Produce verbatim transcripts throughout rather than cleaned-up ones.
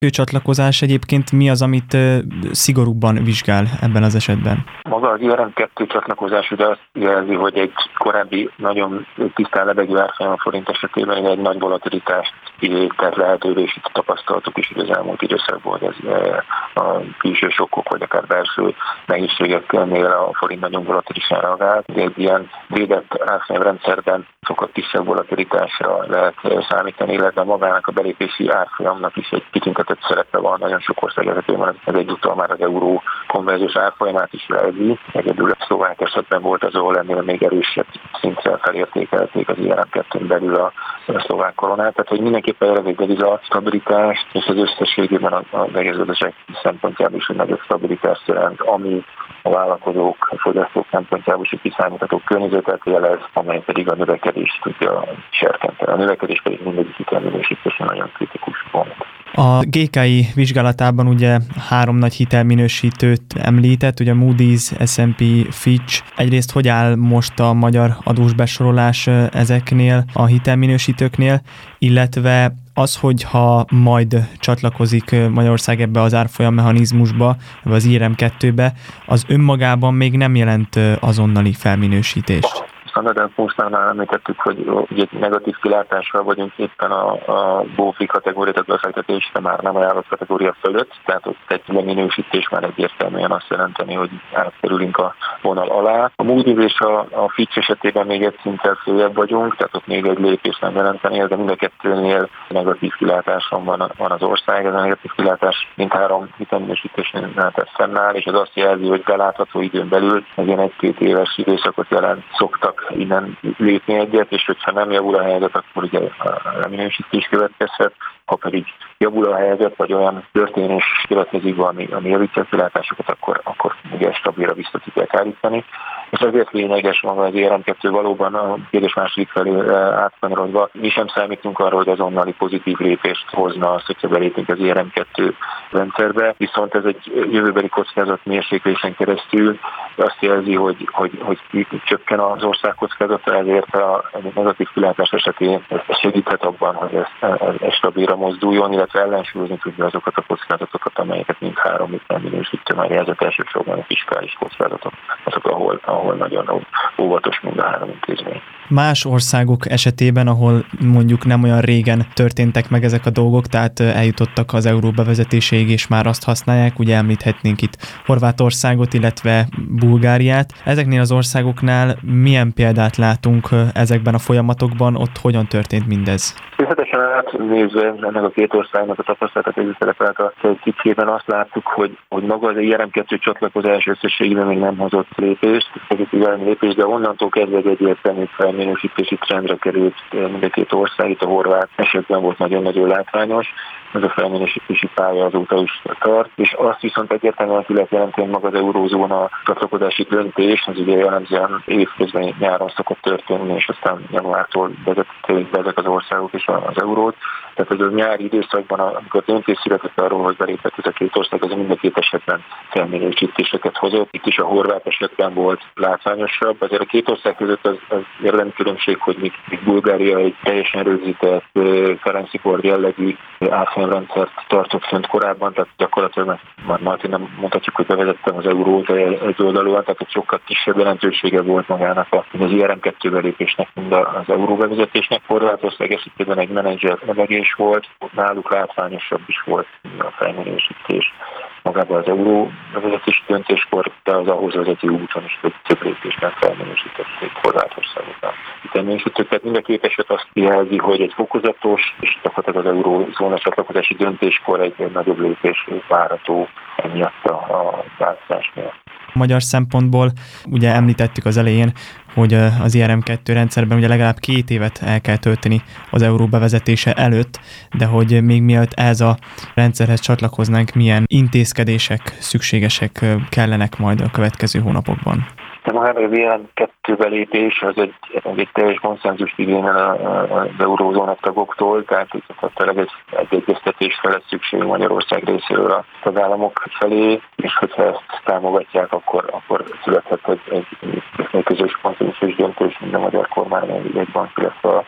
Ő csatlakozás egyébként mi az, amit szigorúbban vizsgál ebben az esetben? Maga az i er em kettő csatlakozás ugye azt jelzi, hogy egy korábbi nagyon tisztán lebegő árfolyam a forint esetében egy nagy volatilitást tett lehetővé, és itt tapasztaltuk is az elmúlt időszakban, hogy ez a külső sokkok, vagy akár belső nehézségeknél a forint nagyon volatilisan reagált. Egy ilyen védett árfolyamrendszerben szokott kisebb volatilitásra lehet számítani, illetve magának a belépési árfolyamnak is egy kitüntetett szerepe van nagyon sok ország esetében. Ez egyúttal már az euró konverziós árfolyamát is jelzi. Egyedül a szlovák esetben volt az, ahol ennél még erősebb szintre felértékelték az i er em kettőn belül a, a szlovák koronát. Tehát, hogy mindenképpen ez egy deviza stabilitást, és az összességében az egész gazdaság szempontjából is egy nagyobb stabilitást jelent, ami a vállalkozók, a fogyasztók szempontjából is egy kiszámítható környezetet jelez, amely pedig a növekedést tudja serkenteni. A növekedés pedig mindegyik hitelminősítésen nagyon kritikus pont. A gé ká i vizsgálatában ugye három nagy hitelminősítőt említett, ugye Moody's, es and pé, Fitch. Egyrészt hogy áll most a magyar adós besorolás ezeknél a hitelminősítőknél, illetve az, hogyha majd csatlakozik Magyarország ebbe az árfolyam mechanizmusba, ebbe az i er em kettőbe, az önmagában még nem jelent azonnali felminősítést. Standard and Poor's-nál már említettük, hogy ugye negatív kilátással vagyunk éppen a, a BOFI kategóriát befektetésre, már nem ajánlott kategória fölött, tehát ott egy leminősítés már egyértelműen azt jelenteni, hogy átkerülünk a vonal alá. A Moody's és a, a Fitch esetében még egy szinttel följebb vagyunk, tehát ott még egy lépés nem jelenteni, de mind a kettőnél negatív kilátáson van, van az ország. Ez a negatív kilátás mindhárom hitelminősítésnél fennáll, és az azt jelzi, hogy belátható időn belül egy ilyen egy-két éves időszakot jelent szoktak innen lépni egyet, és hogyha nem javul a helyzet, akkor ugye a leminősítés következhet, ha pedig javul a helyzet, vagy olyan történés következik, ami, ami javítja a kilátásokat, akkor, akkor ugye stabilra vissza tudják állítani. És ezért lényeges maga az i er em kettő valóban a kérdés második felé átkanyarodva. Mi sem számítunk arra, hogy azonnali pozitív lépést hozna azt, hogyha belépünk az i er em kettő rendszerbe, viszont ez egy jövőbeli kockázat mérséklésen keresztül azt jelzi, hogy, hogy, hogy csökken az ország kockázata, ezért a negatív kilátás esetén ez segíthet abban, hogy ez, ez stabilra mozduljon, illetve ellensúlyozni tudja azokat a kockázatokat, amelyeket mindhárom hitelminősítő már jelzett, elsősorban a fiskális kockázatok, azok, ahol, ahol nagyon óvatos mind a három intézmény. Más országok esetében, ahol mondjuk nem olyan régen történtek meg ezek a dolgok, tehát eljutottak az euró bevezetéséig, és már azt használják, ugye említhetnénk itt Horvátországot, illetve Bulgáriát. Ezeknél az országoknál milyen példát látunk ezekben a folyamatokban, ott hogyan történt mindez? Természetesen átnézve ennek a két országnak a tapasztalatot, ez szerepelt a cikkében, azt láttuk, hogy, hogy maga az i er em kettő csatlakozás összességében még nem hozott lépést, pozitív lépést, de onnantól kezdve egy egyértelmű felminősítési trendre került mind a két ország, itt a horvát esetben volt nagyon-nagyon látványos, ez a felminősítési pálya azóta is tart, és azt viszont egyértelműen ki lehet jelenteni maga az eurózóna csatlakozási döntés, az ugye jellemzően évközben nyáron szokott történni, és aztán januártól vezették be ezek az országok is az eurót. Tehát ez a nyári időszakban, amikor döntés született arról, hogy belépett ez a két ország, az mind a két esetben felminősítéseket hozott. Itt is a horvát esetben volt látványosabb. Azért a két ország között az, az jellemző különbség, hogy míg, míg Bulgária egy teljesen rögzített Ferenczi-kor jellegű árfolyamrendszert tartott fönt korábban, tehát gyakorlatilag már Martin nem mondhatjuk, hogy bevezettem az eurót egy oldalúan, tehát egy sokkal kisebb jelentősége volt magának az i er em kettő belépésnek, mint az euró bevezetésnek. Horvátország esetében egy menedzser növegés volt, náluk látványosabb is volt a felminősítés magában az euró bevezetési döntéskor, de az ahhoz vezető úton is több lépésben felminősítették Horvátországokban. Tehát mind a két eset azt jelzi, hogy egy fokozatos, és gyakorlatilag az eurózóna csatlakozási döntéskor egy, egy nagyobb lépés várható emiatt a, a változás miatt. Magyar szempontból ugye említettük az elején, hogy az i er em kettő rendszerben ugye legalább két évet el kell tölteni az euró bevezetése előtt, de hogy még mielőtt ez a rendszerhez csatlakoznánk, milyen intézkedések szükségesek kellenek majd a következő hónapokban? De magában az i er em kettő belépés az egy, egy teljes konszenzust igényel az eurózónak tagoktól, tehát itt tényleg egy, egy egyeztetésre lesz szükség Magyarország részéről a tagállamok felé, és hogyha ezt támogatják, akkor, akkor születhet egy, egy, egy közös konszenzusos döntés, mint a magyar kormány egyban, illetve a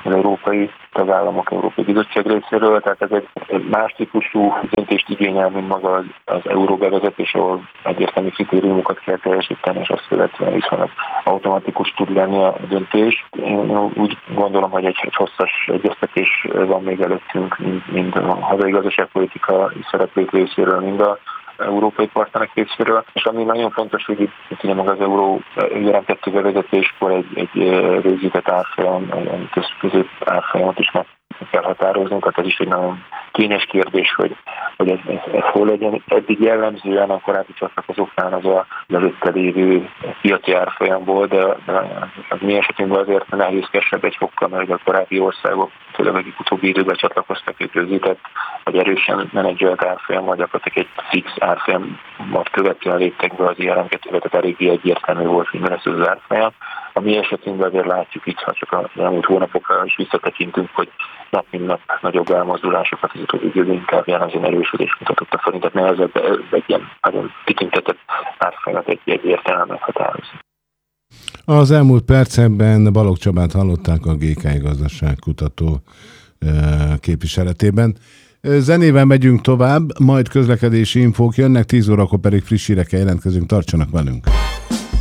az európai tagállamok, Európai Bizottság részéről, tehát ez egy más típusú döntést igényel, mint maga az, az euró bevezetés, ahol egyértelmű kritériumokat kell teljesíteni, és azt követően viszont automatikus tud lenni a döntés. Én úgy gondolom, hogy egy, egy hosszas egyeztetés van még előttünk, mind, mind a hazai gazdaságpolitika szereplők részéről, mind a európai partnerek részéről, és ami nagyon fontos, hogy itt, itt ugye maga az euró érem kettő bevezetéskor egy, egy rögzített árfolyam, egy közép árfolyamot is meg kell határoznunk, hát ez is egy nagyon kényes kérdés, hogy, hogy ez, ez, ez hol legyen. Eddig jellemzően a korábbi csatlakozóknál az a előtte lévő piaci árfolyam volt, de, de az mi esetünkben azért nehézkesebb egy fokkal, mert a korábbi országok, főleg akik utóbbi időben csatlakoztak, ők rögzített, vagy erősen menedzselt árfolyam, vagy gyakorlatilag egy fix árfolyamat követően léptek be az érem kettőbe, tehát eléggé egyértelmű volt, hogy mi lesz az árfolyam. A mi esetünkben azért látjuk így, ha csak az elmúlt hónapokra is visszatekintünk, hogy nap mint nap nagyobb elmozdulásokat az utóbbi időben inkább jellemzően erősödés mutatott a forint, tehát nehezebb egy ilyen nagyon kitintetett árfolyamat egy egyértelműen meghatározni. Az elmúlt percekben Balogh Csabát hallották a gé ká i gazdaságkutató képviseletében. Zenével megyünk tovább, majd közlekedési infók jönnek, tíz órakor pedig friss hírekkel jelentkezünk, tartsanak velünk!